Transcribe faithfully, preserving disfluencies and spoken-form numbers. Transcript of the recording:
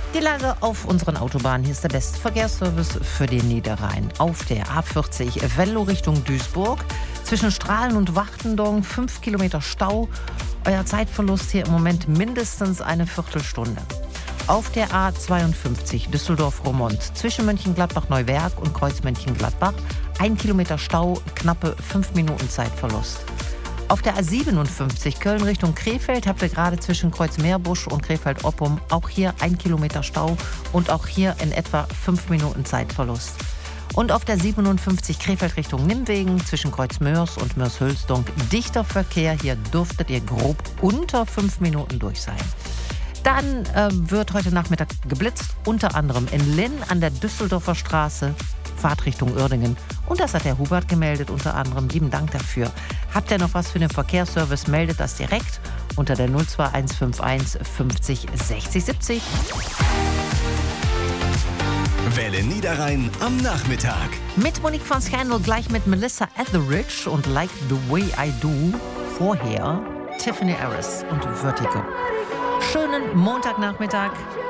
Die Lage auf unseren Autobahnen. Hier ist der beste Verkehrsservice für den Niederrhein. Auf der A vierzig Venlo Richtung Duisburg. Zwischen Strahlen und Wachtendorf fünf Kilometer Stau. Euer Zeitverlust hier im Moment mindestens eine Viertelstunde. Auf der A zweiundfünfzig Düsseldorf-Roermond zwischen Mönchengladbach-Neuwerk und Kreuz Mönchengladbach ein Kilometer Stau, knappe fünf Minuten Zeitverlust. Auf der A siebenundfünfzig Köln Richtung Krefeld habt ihr gerade zwischen Kreuzmeerbusch und Krefeld-Oppum auch hier ein Kilometer Stau und auch hier in etwa fünf Minuten Zeitverlust. Und auf der siebenundfünfzig Krefeld Richtung Nimwegen zwischen Kreuzmörs und Mörs-Hülsdonk dichter Verkehr. Hier dürftet ihr grob unter fünf Minuten durch sein. Dann äh, wird heute Nachmittag geblitzt, unter anderem in Linn an der Düsseldorfer Straße, Fahrtrichtung Uerdingen. Und das hat der Hubert gemeldet, unter anderem. Lieben Dank dafür. Habt ihr noch was für den Verkehrsservice, meldet das direkt unter der null zwei eins fünf eins fünfzig sechzig siebzig. Welle Niederrhein am Nachmittag. Mit Monique von Scandal, gleich mit Melissa Etheridge und Like the Way I Do. Vorher Tiffany Harris und Vertigo. Schönen Montagnachmittag.